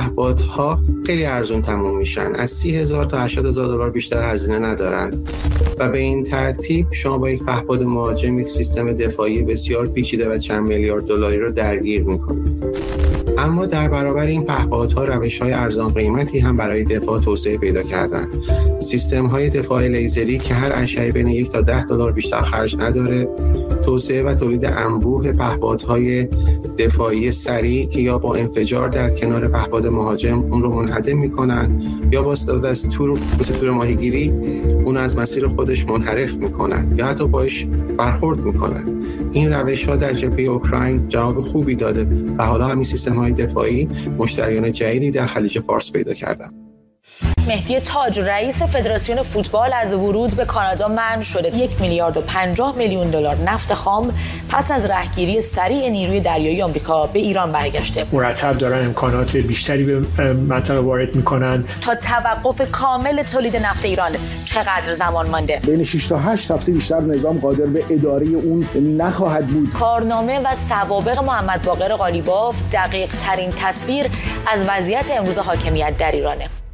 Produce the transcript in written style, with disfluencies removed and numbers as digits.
پهپادها خیلی ارزون تموم میشن، از 30,000 تا 80,000 دلار بیشتر هزینه ندارن و به این ترتیب شما با یک پهپاد مهاجم یک سیستم دفاعی بسیار پیچیده و چند میلیارد دلاری رو درگیر میکنید. اما در برابر این پهپادها روش‌های ارزان قیمتی هم برای دفاع توسعه پیدا کردن. سیستم‌های دفاع لیزری که هر اشعه بین 1 تا 10 دلار بیشتر خرج نداره، توسعه و تولید انبوه پهپادهای دفاعی سریع که یا با انفجار در کنار پهپاد مهاجم اون رو منهدم میکنن یا با استفاده از تور ماهیگیری اون از مسیر خودش منحرف میکنن یا حتی باش برخورد میکنن. این روش‌ها در جبهه اوکراین جواب خوبی داده و حالا همین سیستم‌های دفاعی مشتریان جدیدی در خلیج فارس پیدا کردن. مهدی تاج رئیس فدراسیون فوتبال از ورود به کانادا منع شده. 1 میلیارد و 50 میلیون دلار نفت خام پس از رهگیری سریع نیروی دریایی آمریکا به ایران برگشته. مرتب دارن امکانات بیشتری به منطقه وارد میکنن. تا توقف کامل تولید نفت ایران چقدر زمان مانده؟ بین 6 تا 8 هفته بیشتر نظام قادر به اداره اون نخواهد بود. کارنامه و سوابق محمد باقر قالیباف دقیق ترین تصویر از وضعیت امروز حاکمیت در ایرانه.